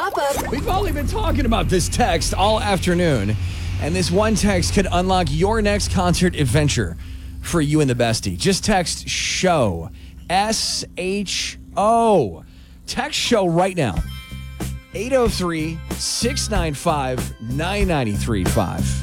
Pop-Up. We've only been talking about this text all afternoon, and this one text could unlock your next concert adventure for you and the bestie. Just text SHOW, S-H-O. Text SHOW right now, 803-695-9935.